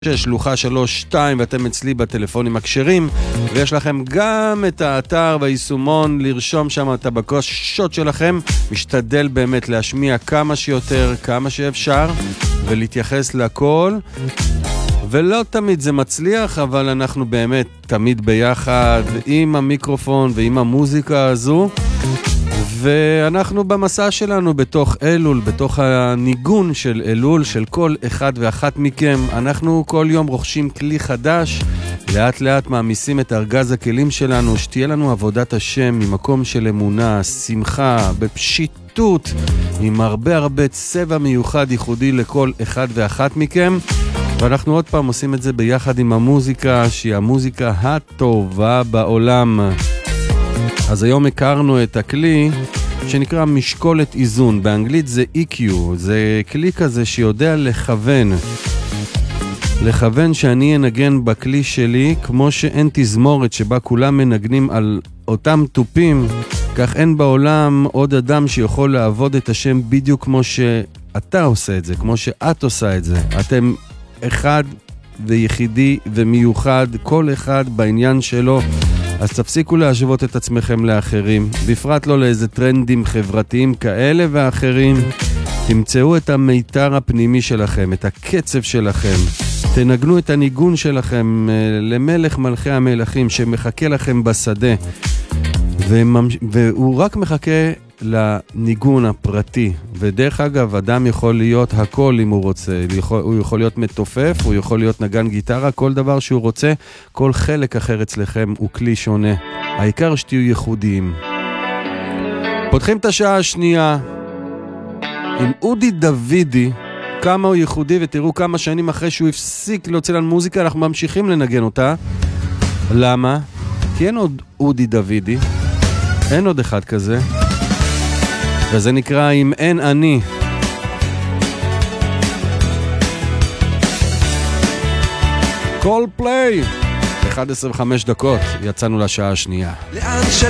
שלוחה 3-2 ואתם אצלי בטלפונים הכשרים, ויש לכם גם את האתר והיישומון לרשום שם את הבקשות שלכם. משתדל באמת להשמיע כמה שיותר, כמה שאפשר, ולהתייחס לכל. ולא תמיד זה מצליח, אבל אנחנו באמת תמיד ביחד עם המיקרופון ועם המוזיקה הזו. ואנחנו במסע שלנו בתוך אלול, בתוך הניגון של אלול, של כל אחד ואחת מכם. אנחנו כל יום רוכשים כלי חדש, לאט לאט מעמיסים את ארגז הכלים שלנו, שתהיה לנו עבודת השם ממקום של אמונה, שמחה, בפשיטות, עם הרבה צבע מיוחד ייחודי לכל אחד ואחת מכם. ואנחנו עוד פעם עושים את זה ביחד עם המוזיקה, שהיא המוזיקה הטובה בעולם. אז היום הכרנו את הכלי שנקרא משקולת איזון, באנגלית זה EQ, זה כלי כזה שיודע לכוון שאני אנגן בכלי שלי, כמו שאין תזמורת שבה כולם מנגנים על אותם טופים, כך אין בעולם עוד אדם שיכול לעבוד את השם בדיוק כמו שאתה עושה את זה, כמו שאת עושה את זה. אתם אחד ויחידי ומיוחד, כל אחד בעניין שלו. אז תפסיקו להשוות את עצמכם לאחרים, בפרט לא לאיזה טרנדים חברתיים כאלה ואחרים. תמצאו את המיתר הפנימי שלכם, את הקצב שלכם. תנגנו את הניגון שלכם למלך מלכי המלכים שמחכה לכם בשדה. והוא רק מחכה לניגון הפרטי. ודרך אגב, אדם יכול להיות הכל אם הוא רוצה. הוא יכול להיות מתופף, הוא יכול להיות נגן גיטרה, כל דבר שהוא רוצה. כל חלק אחר אצלכם הוא כלי שונה. העיקר שתהיו ייחודיים. פותחים את השעה השנייה עם אודי דוידי. כמה הוא ייחודי, ותראו כמה שנים אחרי שהוא הפסיק להוציא לנו מוזיקה, אנחנו ממשיכים לנגן אותה. למה? כי אין עוד אודי דוידי. אין עוד אחד כזה. וזה נקרא אם אין אני. כל פליי 11:05 יצאנו לשעה השנייה. לאן של